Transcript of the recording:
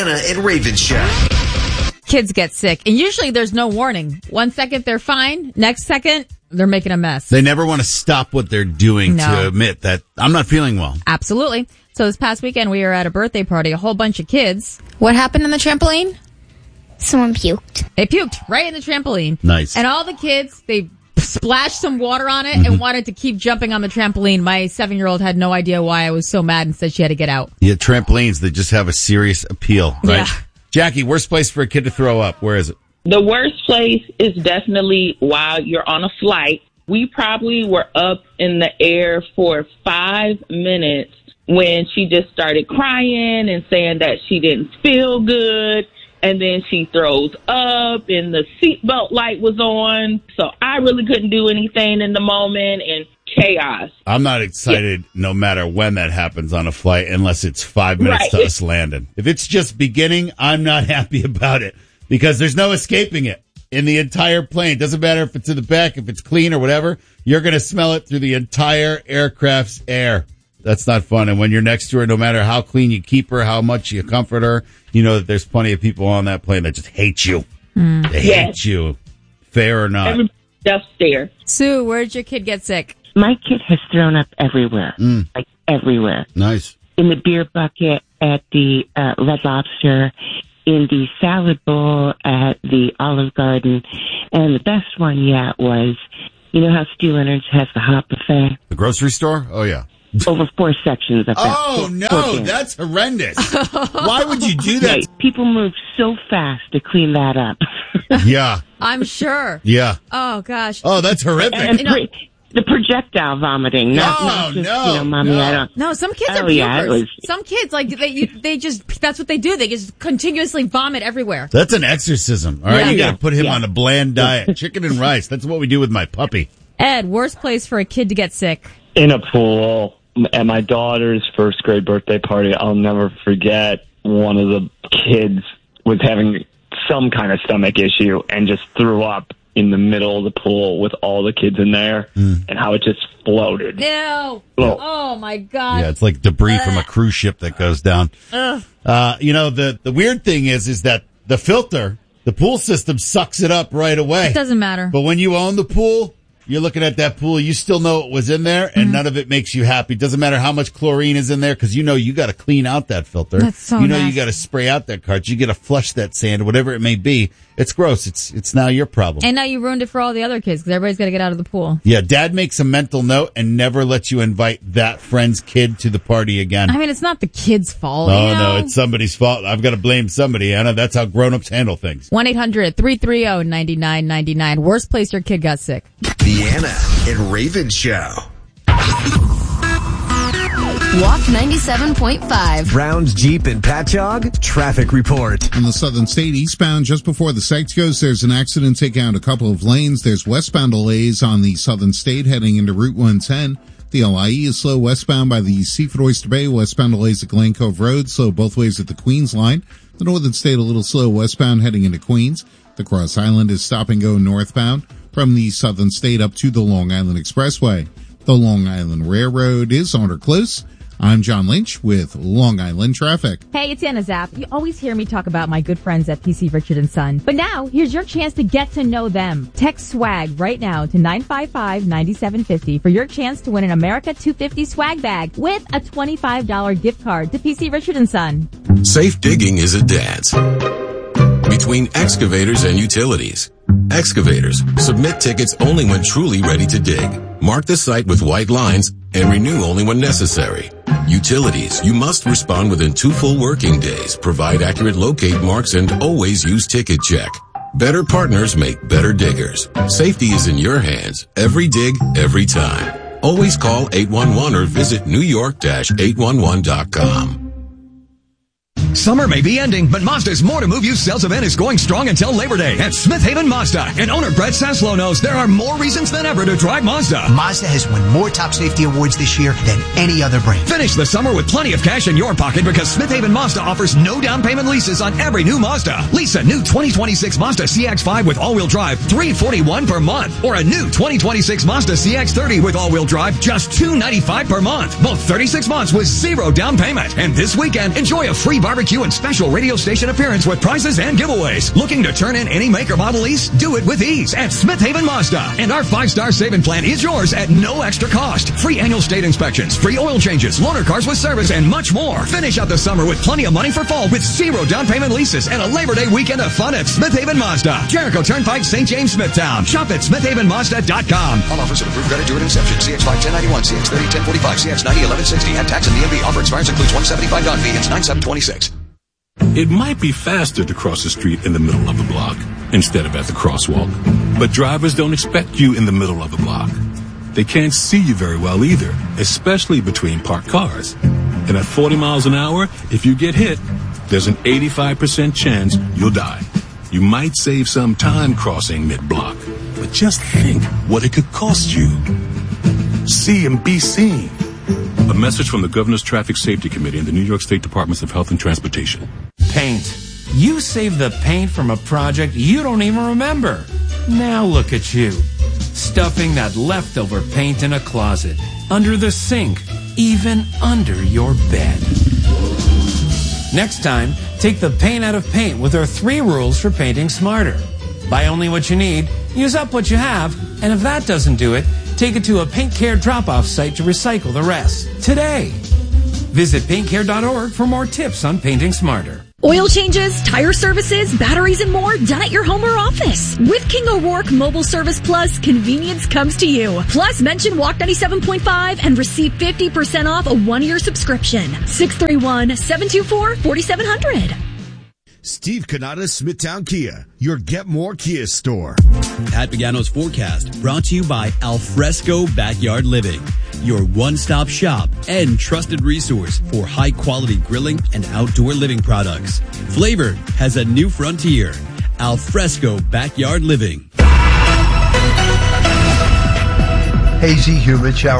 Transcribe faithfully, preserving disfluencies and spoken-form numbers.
Anna and Raven Show. Kids get sick, and usually there's no warning. One second they're fine, next second they're making a mess. They never want to stop what they're doing No. to admit that I'm not feeling well. Absolutely. So this past weekend we were at a birthday party, a whole bunch of kids. What happened on the trampoline? Someone puked. They puked right in the trampoline. Nice. And all the kids, they splashed some water on it and wanted to keep jumping on the trampoline. My seven-year-old had no idea why I was so mad and said she had to get out. Yeah, trampolines, they just have a serious appeal, right? Yeah. Jackie, worst place for a kid to throw up. Where is it? The worst place is definitely while you're on a flight. We probably were up in the air for five minutes when she just started crying and saying that she didn't feel good. And then she throws up and the seatbelt light was on. So I really couldn't do anything in the moment and chaos. I'm not excited yeah. no matter when that happens on a flight unless it's five minutes right. to us landing. If it's just beginning, I'm not happy about it because there's no escaping it in the entire plane. Doesn't matter if it's in the back, if it's clean or whatever, you're going to smell it through the entire aircraft's air. That's not fun. And when you're next to her, no matter how clean you keep her, how much you comfort her, you know that there's plenty of people on that plane that just hate you. Mm. They yes. hate you. Fair or not. Everybody just there. Sue, where'd your kid get sick? My kid has thrown up everywhere. Mm. Like everywhere. Nice. In the beer bucket at the uh, Red Lobster, in the salad bowl at the Olive Garden. And the best one yet was, you know how Stu Leonard's has the hot buffet? The grocery store? Oh, yeah. Over four sections of that. Oh, four, no, four that's horrendous. Why would you do that? Right. People move so fast to clean that up. Yeah. I'm sure. Yeah. Oh, gosh. Oh, that's horrific. And You know- pre- the projectile vomiting. Not, No, not just, no, you know, mommy, no. I don't. No, some kids Oh, are yeah, it pukers. was- Some kids, like, they you, they just, that's what they do. They just continuously vomit everywhere. That's an exorcism. All right, Yeah. you got to Yeah. put him Yeah. on a bland diet. Chicken and rice. That's what we do with my puppy. Ed, worst place for a kid to get sick? In a pool at my daughter's first grade birthday party. I'll never forget one of the kids was having some kind of stomach issue and just threw up in the middle of the pool with all the kids in there mm. and how it just floated. Ew. Oh. Oh, my God. Yeah, it's like debris from a cruise ship that goes down. Uh, you know, the, the weird thing is, is that the filter, the pool system sucks it up right away. It doesn't matter. But when you own the pool, you're looking at that pool, you still know it was in there, and mm-hmm. none of it makes you happy. Doesn't matter how much chlorine is in there, because you know you got to clean out that filter. That's so You know nasty. you got to spray out that cartridge. You got to flush that sand, whatever it may be. It's gross. It's it's now your problem. And now you ruined it for all the other kids, because everybody's got to get out of the pool. Yeah, Dad makes a mental note and never lets you invite that friend's kid to the party again. I mean, it's not the kid's fault. Oh, you know? no, it's somebody's fault. I've got to blame somebody, Anna. That's how grown-ups handle things. one eight hundred three three zero nine nine nine nine. Worst place your kid got sick. The Anna and Raven Show. Walk ninety-seven point five. Browns Jeep and Patchogue traffic report. On the Southern State eastbound, just before the Sykes-Coast, there's an accident taking out a couple of lanes. There's westbound delays on the Southern State heading into Route one ten. The L I E is slow westbound by the Seaford Oyster Bay. Westbound delays at Glen Cove Road, slow both ways at the Queens line. The Northern State a little slow westbound heading into Queens. The Cross Island is stop and go northbound from the Southern State up to the Long Island Expressway. The Long Island Railroad is on or close. I'm John Lynch with Long Island Traffic. Hey, it's Anna Zapp. You always hear me talk about my good friends at P C Richard and Son. But now, here's your chance to get to know them. Text SWAG right now to nine five five nine seven five zero for your chance to win an America two fifty swag bag with a twenty-five dollars gift card to P C Richard and Son. Safe digging is a dance between excavators and utilities. Excavators, submit tickets only when truly ready to dig. Mark the site with white lines and renew only when necessary. Utilities, you must respond within two full working days, provide accurate locate marks, and always use ticket check. Better partners make better diggers. Safety is in your hands. Every dig, every time. Always call eight one one or visit new york dash eight one one dot com. Summer may be ending, but Mazda's More to Move You sales event is going strong until Labor Day at Smith Haven Mazda. And owner Brett Saslow knows there are more reasons than ever to drive Mazda. Mazda has won more top safety awards this year than any other brand. Finish the summer with plenty of cash in your pocket because Smith Haven Mazda offers no down payment leases on every new Mazda. Lease a new twenty twenty-six Mazda C X five with all-wheel drive, three hundred forty-one dollars per month. Or a new twenty twenty-six Mazda C X thirty with all-wheel drive, just two hundred ninety-five dollars per month. Both thirty-six months with zero down payment. And this weekend, enjoy a free barbecue barbecue and special radio station appearance with prizes and giveaways. Looking to turn in any make or model lease? Do it with ease at Smith Haven Mazda. And our five-star saving plan is yours at no extra cost. Free annual state inspections, free oil changes, loaner cars with service, and much more. Finish out the summer with plenty of money for fall with zero down payment leases and a Labor Day weekend of fun at Smith Haven Mazda. Jericho Turnpike, Saint James, Smithtown. Shop at smith haven mazda dot com. All offers and approved credit due at inception. C X five ten ninety-one, C X thirty ten forty-five, C X ninety eleven sixty, and tax and D M V. Offer expires includes one seventy-five down fee. It's nine seven twenty-six. It might be faster to cross the street in the middle of the block instead of at the crosswalk. But drivers don't expect you in the middle of the block. They can't see you very well either, especially between parked cars. And at forty miles an hour, if you get hit, there's an eighty-five percent chance you'll die. You might save some time crossing mid-block, but just think what it could cost you. See and be seen. A message from the Governor's Traffic Safety Committee and the New York State Departments of Health and Transportation. Paint. You saved the paint from a project you don't even remember. Now look at you. Stuffing that leftover paint in a closet, under the sink, even under your bed. Next time, take the paint out of paint with our three rules for painting smarter. Buy only what you need, use up what you have, and if that doesn't do it, take it to a Paint Care drop-off site to recycle the rest. Today. Visit paint care dot org for more tips on painting smarter. Oil changes, tire services, batteries, and more done at your home or office. With King O'Rourke Mobile Service Plus, convenience comes to you. Plus, mention Walk ninety-seven point five and receive fifty percent off a one-year subscription. six three one, seven two four, four seven zero zero. Steve Canada, Smithtown Kia, your Get More Kia store. Pat Pagano's forecast brought to you by Alfresco Backyard Living, your one-stop shop and trusted resource for high-quality grilling and outdoor living products. Flavor has a new frontier. Alfresco Backyard Living. Hazy, humid, shower.